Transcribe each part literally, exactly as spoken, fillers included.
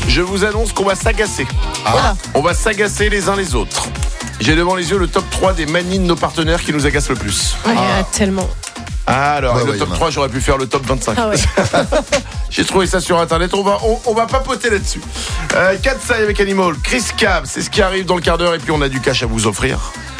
Je vous annonce qu'on va s'agacer. Ah. On va s'agacer les uns les autres. J'ai devant les yeux le top trois des manies de nos partenaires qui nous agacent le plus. Ouais, ah. tellement. Ah, alors, ouais, le ouais, top trois, j'aurais pu faire le top vingt-cinq. Ah ouais. J'ai trouvé ça sur internet, on va, on, on va papoter là-dessus. Euh, Katsai avec Animal, Chris Cab, c'est ce qui arrive dans le quart d'heure et puis on a du cash à vous offrir.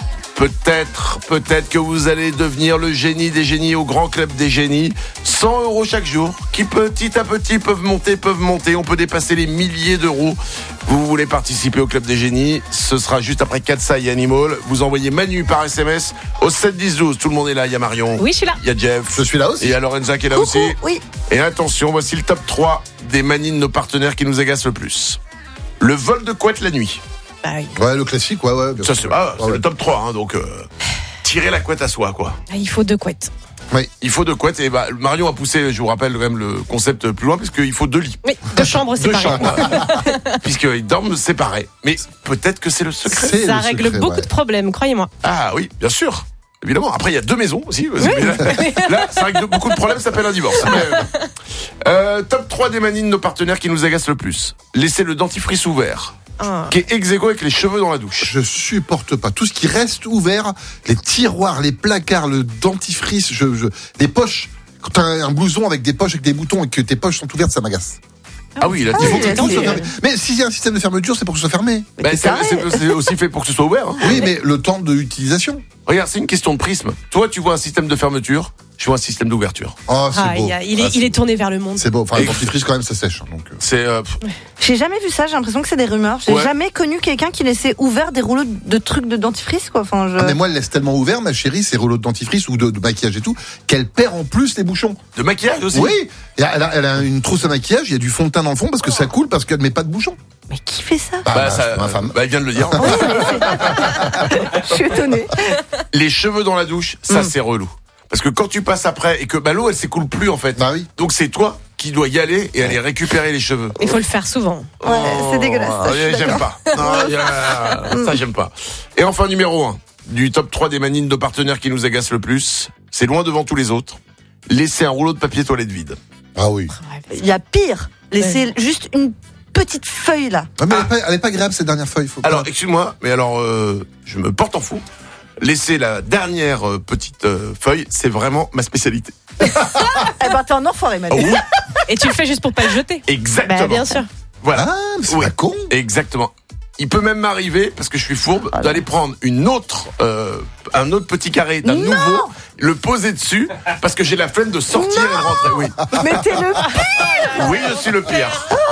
Peut-être, peut-être que vous allez devenir le génie des génies au grand club des génies. cent euros chaque jour, qui petit à petit peuvent monter, peuvent monter. On peut dépasser les milliers d'euros. Vous voulez participer au club des génies, ce sera juste après Katsai et Animal. Vous envoyez Manu par S M S au sept dix douze. Tout le monde est là, il y a Marion. Oui, je suis là. Il y a Jeff. Je suis là aussi. Et il y a Lorenza qui est là Coucou, aussi. oui. Et attention, voici le top trois des manies de nos partenaires qui nous agacent le plus. Le vol de couette la nuit. Bah oui. Ouais, le classique, ouais, ouais. bien Ça, sûr. c'est, ah, c'est Ouais, le ouais. top trois, hein, donc euh, tirer la couette à soi, quoi. Ah, il faut deux couettes. Il faut deux couettes, et bah, Marion a poussé, je vous rappelle quand même le concept plus loin, puisqu'il faut deux lits. Oui, deux chambres Deux séparées. chambres. Puisqu'ils dorment séparés. Mais peut-être que c'est le secret. C'est Ça le règle secret, beaucoup ouais. de problèmes, croyez-moi. Ah oui, bien sûr. Évidemment. Après, il y a deux maisons aussi. Mais Là, là, ça règle beaucoup de problèmes, ça s'appelle un divorce. Mais, euh, top trois des manies de nos partenaires qui nous agacent le plus. Laisser le dentifrice ouvert. Ah. Qui est ex aequo avec les cheveux dans la douche. Je supporte pas. Tout ce qui reste ouvert, les tiroirs, les placards, le dentifrice, je, je, les poches. Quand t'as un blouson avec des poches, avec des boutons et que tes poches sont ouvertes, ça m'agace. Ah oui, la Ah Il faut oui, que là, tout c'est- soit fermé. Mais s'il y a un système de fermeture, c'est pour que ce soit fermé. Ben, c'est, c'est, c'est aussi fait pour que ce soit ouvert. Hein. Oui, mais le temps de l'utilisation. Regarde, c'est une question de prisme. Toi, tu vois un système de fermeture, je vois un système d'ouverture. Oh, c'est Ah, beau. il, y a- il est, Ah, il est tourné vers le monde. C'est beau. Enfin, Et- le dentifrice, quand même, ça sèche. Donc, euh. C'est euh, J'ai jamais vu ça, j'ai l'impression que c'est des rumeurs. J'ai Ouais. jamais connu quelqu'un qui laissait ouvert des rouleaux de trucs de dentifrice, quoi. Enfin, je... Ah, mais moi, elle laisse tellement ouvert, ma chérie, ses rouleaux de dentifrice ou de, de maquillage et tout, qu'elle perd en plus les bouchons. de maquillage aussi. Oui. Et elle a, elle a une trousse à maquillage, il y a du fond de teint dans le fond parce que ça coule parce qu'elle met pas de bouchons. Mais qui fait ça? Ah, Bah, bah, ça, c'est ma femme. bah, elle vient de le dire. Oui, mais c'est- Je suis étonnée. Les cheveux dans la douche, ça c'est relou. Parce que quand tu passes après et que bah, l'eau elle s'écoule plus en fait. Bah oui. Donc c'est toi qui dois y aller et aller récupérer les cheveux. Il faut le faire souvent. Ouais, c'est dégueulasse. Oh, ça, je suis j'aime d'accord. pas. Non, y a- ça j'aime pas. Et enfin numéro un du top trois des manies de partenaires qui nous agacent le plus, c'est loin devant tous les autres. Laisser un rouleau de papier toilette vide. Ah oui. Il y a pire. Laisser juste une petite feuille là. Ah, mais elle, est pas, elle est pas agréable cette dernière feuille. Faut pas- Alors excuse-moi, mais alors euh, je me porte en fou. Laisser la dernière euh, petite euh, feuille, c'est vraiment ma spécialité. Eh ben, t'es un enfoiré, Manu. Oh, oui, Et tu le fais juste pour pas le jeter. exactement. Bah, bien sûr. Voilà. Ah, mais c'est Oui. pas con. Exactement. Il peut même m'arriver, parce que je suis fourbe, d'aller prendre une autre, euh, un autre petit carré d'un Non. nouveau, le poser dessus, parce que j'ai la flemme de sortir et de rentrer. Oui, Mais t'es le pire. oui, je suis le pire.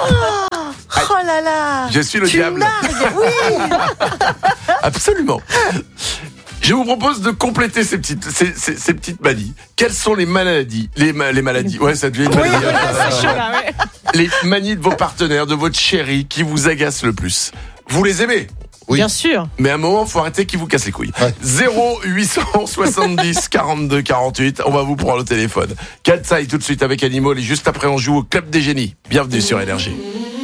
Oh là là. Je suis le Tu diable. nargues, oui. Absolument. Je vous propose de compléter ces petites, ces, ces, ces petites manies. Quelles sont les maladies, les, ma- les maladies, ouais, ça devient une maladie. C'est chaud, là, ouais. Les manies de vos partenaires, de votre chérie, qui vous agacent le plus. Vous les aimez, Oui. Bien sûr. mais à un moment, faut arrêter qui vous casse les couilles. Ouais. zéro huit soixante-dix quarante-deux quarante-huit. On va vous prendre le téléphone. Katsai tout de suite avec Animal et juste après on joue au Club des Génies. Bienvenue sur Énergie.